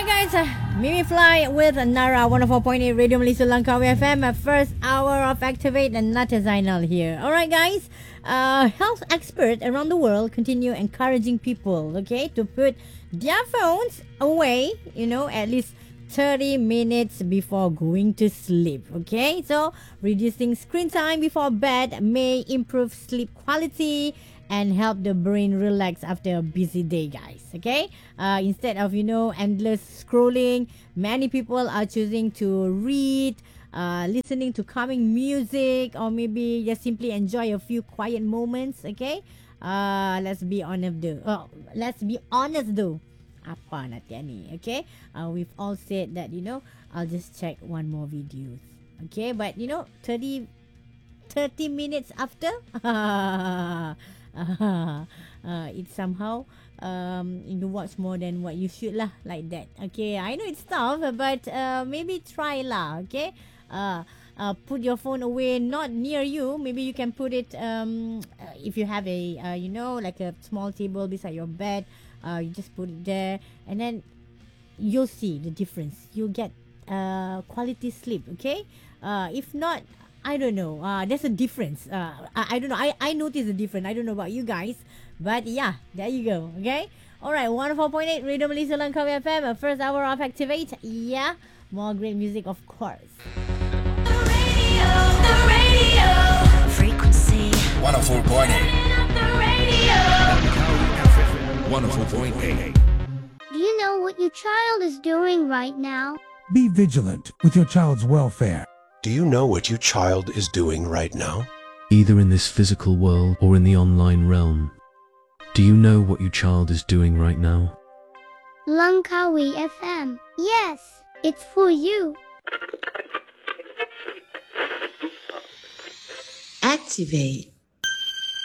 guys, Mimi Fly with Nara 104.8 Radio Malaysia Langkawi FM. First hour of Activate and Nata Zainal here. Alright guys, health experts around the world continue encouraging people, okay, to put their phones away, at least 30 minutes before going to sleep. Okay, so reducing screen time before bed may improve sleep quality and help the brain relax after a busy day, guys. Okay, instead of endless scrolling, many people are choosing to read, listening to calming music, or maybe just simply enjoy a few quiet moments. Okay, let's be honest though. Let's be honest though. Apa Natia ni? Okay, we've all said that I'll just check one more videos. Okay, but 30 minutes after it somehow you watch more than what you should lah, like that. Okay, I know it's tough, but maybe try lah. Okay, put your phone away, not near you. Maybe you can put it if you have a like a small table beside your bed. You just put it there, and then you'll see the difference. You'll get quality sleep. Okay, if not, I don't know. There's a difference. I don't know. I notice a difference. I don't know about you guys, but yeah, there you go. Okay. All right. 104.8 Radio Malaysia Langkawi FM. First hour of Activate. Yeah. More great music, of course. The radio. Frequency 104.8. the radio. 104.8. Do you know what your child is doing right now? Be vigilant with your child's welfare. Do you know what your child is doing right now? Either in this physical world or in the online realm. Do you know what your child is doing right now? Langkawi FM. Yes, it's for you. Activate.